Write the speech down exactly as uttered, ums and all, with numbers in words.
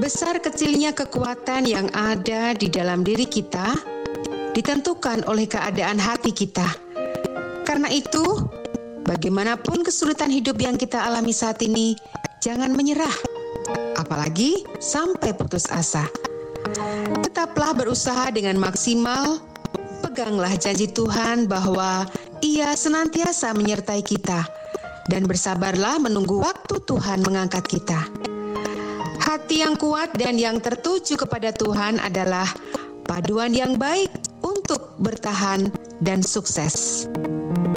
Besar kecilnya kekuatan yang ada di dalam diri kita ditentukan oleh keadaan hati kita. Karena itu, bagaimanapun kesulitan hidup yang kita alami saat ini, jangan menyerah, apalagi sampai putus asa. Tetaplah berusaha dengan maksimal, peganglah janji Tuhan bahwa Ia senantiasa menyertai kita, dan bersabarlah menunggu waktu Tuhan mengangkat kita. Hati yang kuat dan yang tertuju kepada Tuhan adalah paduan yang baik untuk bertahan dan sukses.